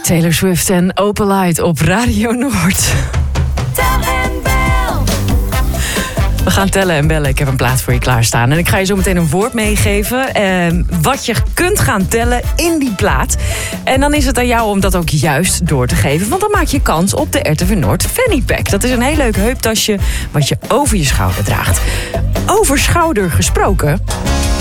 Taylor Swift en Open Light op Radio Noord. Tel en bel. We gaan tellen en bellen. Ik heb een plaat voor je klaarstaan. En ik ga je zo meteen een woord meegeven. Wat je kunt gaan tellen in die plaat. En dan is het aan jou om dat ook juist door te geven. Want dan maak je kans op de RTV Noord Fanny Pack. Dat is een heel leuk heuptasje wat je over je schouder draagt. Over schouder gesproken.